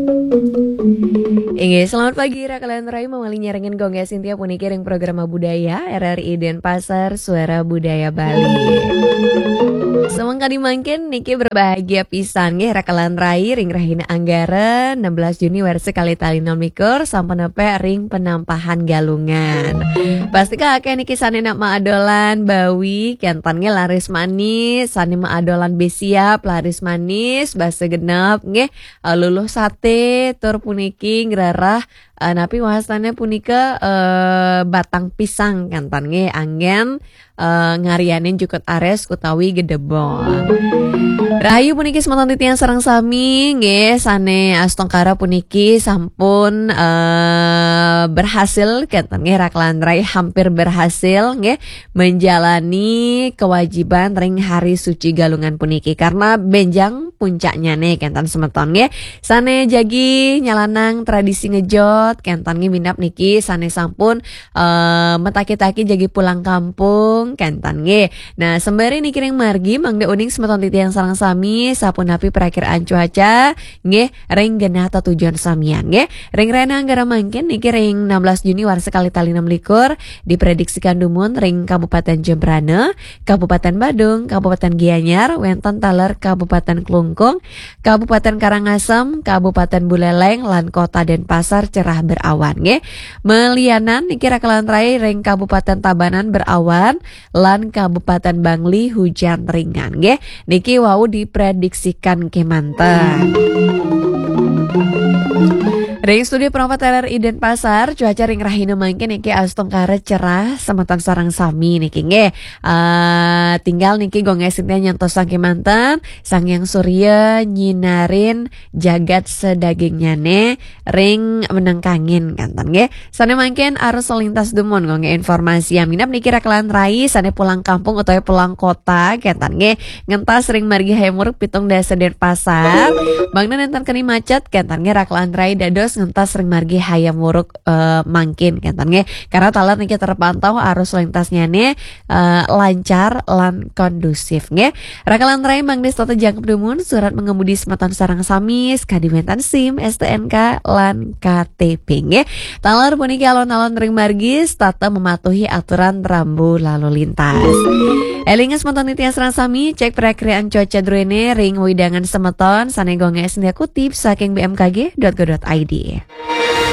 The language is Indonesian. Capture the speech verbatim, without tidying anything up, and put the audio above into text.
Inge, selamat pagi Ra kalian rai memali nyarengen gongga Sintia puniki ring program budaya R R I Denpasar Suara Budaya Bali. Semangka dimangkin niki berbahagia pisan nggih Ra kalian rai ring rahina anggaran enam belas Juni versi kali tali enam likur sampun nepe ring penampahan galungan. Pastika akeh niki sane nak maadolan bawi kentan nge laris manis, sane maadolan besiap laris manis, basa genep nggih luluh sate tur puniki ngrarah uh, napi wahasane punika uh, batang pisang kentan nge anggen uh, ngarianin jukut ares utawi gedebong. Rahayu puniki semantan titian sareng sami nggih sane astongkara puniki sampun uh, berhasil kentan nggih raklan rai hampir berhasil nggih menjalani kewajiban ring hari suci galungan puniki karena benjang puncaknya nih kentan semeton nggih sane jagi nyalanang tradisi ngejot kentan nggih minap niki sane sampun uh, metaki-taki jagi pulang kampung kentan nggih. Nah sembari niki ring margi mangga uning semeton titian sareng sami sapunapi perakiraan cuaca nggih ring genah tujuan samian nggih ring rena anggara mangkin niki ring enam belas Juni war sekali tali enam likur diprediksikan dumun ring Kabupaten Jembrana, Kabupaten Badung, Kabupaten Gianyar, wenten taler Kabupaten Klungkung, Kabupaten Karangasem, Kabupaten Buleleng lan Kota Denpasar cerah berawan nggih. Melianan niki rakalan rai ring Kabupaten Tabanan berawan lan Kabupaten Bangli hujan ringan nggih. Niki wau diprediksikan kemanten. Ring studio perempat R R I Denpasar cuaca ring rahina mangkin niki astongkara cerah semeton sarang sami niki nggih. Uh, tinggal niki gonge sintia nyantos sang kemanten sang yang surya nyinarin jagat sedagingnya ne ring menengkangin kanten nggih. Sane mangkin arus lintas dumon gonge informasi yang minap niki rakalan rai sane pulang kampung utawa pulang kota kanten nggih ngentas ring margi hemur pitung dasa Denpasar. Bangna nenten keni macet kanten nggih rakalan rai dados ngentas sering margi hayam wuruk uh, mangkin kentan nggih karena talat niki terpantau arus lintasnya nih uh, lancar lan kondusif nggih. Rakalan rai mangdes tata jangkep dumun surat mengemudi semeton sarang sami kadimentan SIM, S T N K lan K T P nggih. Talar puniki alon-alon ring margi tata mematuhi aturan rambu lalu lintas. Elinges semeton titian sarang sami cek perakiraan cuaca drone ring widangan semeton sane gonge sendia kutip saking b m k g dot go dot i d.